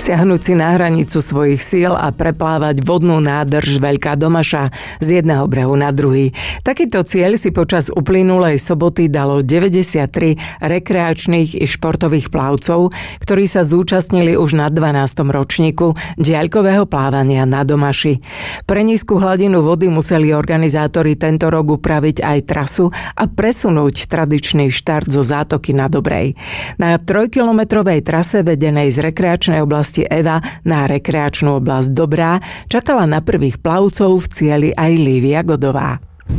Siahnuť si na hranicu svojich síl a preplávať vodnú nádrž Veľká Domaša z jedného brehu na druhý. Takýto cieľ si počas uplynulej soboty dalo 93 rekreačných i športových plavcov, ktorí sa zúčastnili už na 12. ročníku diaľkového plávania na Domaši. Pre nízku hladinu vody museli organizátori tento rok upraviť aj trasu a presunúť tradičný štart zo zátoky na Dobrej. Na 3-kilometrovej trase vedenej z rekreačnej oblasti Eva na rekreačnú oblasť Dobrá čakala na prvých plavcov v cieli aj Lívia Godová.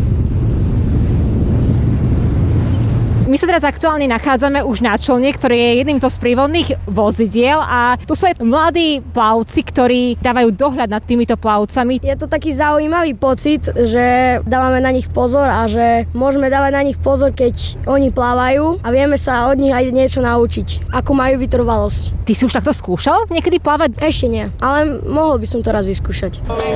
My sa teraz aktuálne nachádzame už na člne, ktorý je jedným zo sprievodných vozidiel a tu sú aj mladí plavci, ktorí dávajú dohľad nad týmito plavcami. Je to taký zaujímavý pocit, že dávame na nich pozor a že môžeme dávať na nich pozor, keď oni plávajú a vieme sa od nich aj niečo naučiť, ako majú vytrvalosť. Ty si už takto skúšal niekedy plávať? Ešte nie, ale mohol by som to raz vyskúšať.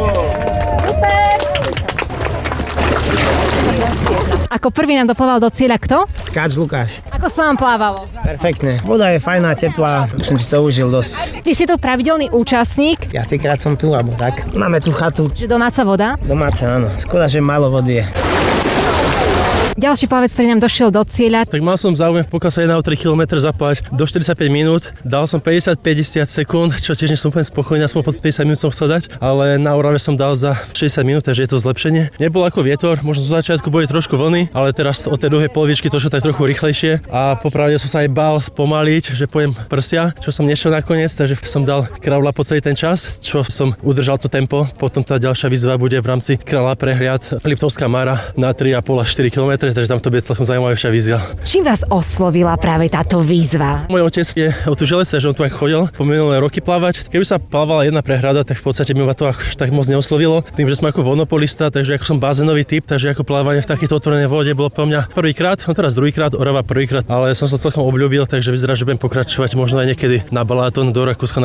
Ako prvý nám doplával do cieľa kto? Tkáč Lukáš. Ako sa vám plávalo? Perfektne. Voda je fajná, teplá. Som si to užil dosť. Ty si tu pravidelný účastník? Ja týkrát som tu, alebo tak. Máme tu chatu. Že domáca voda? Domáca, áno. Škoda, že málo vody je. Ďalší plavec, ktorý nám došiel do cieľa. Tak mal som záujem v pokuse 1,3 km zaplať do 45 minút. Dal som 50-50 sekúnd, čo tiež nie som úplne spokojný, aspoň pod 50 minút som chcel dať, ale na Orave som dal za 60 minút, takže je to zlepšenie. Nebolo ako vietor, možno zo začiatku boli trošku vlny, ale teraz od tej druhej polovičky to šlo tak trochu rýchlejšie a popravde som sa aj bál spomaliť, že pojem prsia, čo som nešiel nakoniec, takže som dal kravla po celý ten čas, čo som udržal to tempo. Potom tá ďalšia výzva bude v rámci kravla prehliad Liptovská Mara na 3,5 až 4 km. Takže tam to bude celkom zaujímavejšia výzva. Čím vás oslovila práve táto výzva? Môj otec je od tu železce, že on tu aj chodil po minulé roky plávať. Keby sa plávala jedna prehrada, tak v podstate by ma to tak moc neoslovilo. Tým, že som ako vodopolista, takže ako som bazénový typ, takže ako plávanie v takejto otvorenej vode bolo pre mňa prvýkrát, no teraz druhýkrát, Orava prvýkrát, ale som sa celkom obľúbil, takže vyzerá, že budem pokračovať možno aj niekedy na Balaton do Rakúska.